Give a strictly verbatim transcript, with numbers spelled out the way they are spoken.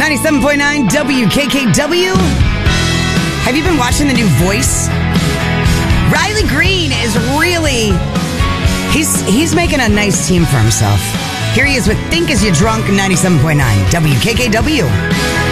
ninety-seven point nine W K K W. Have you been watching the new Voice? Riley Green is really, he's he's making a nice team for himself. Here he is with Think As You Drunk, ninety-seven point nine W K K W.